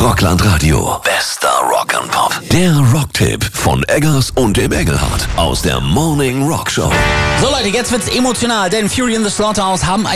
Rockland Radio. Bester Rock'n'Pop. Der Rocktipp von Eggers und dem Engelhardt aus der Morning Rock Show. So Leute, jetzt wird's emotional, denn Fury in the Slaughterhouse haben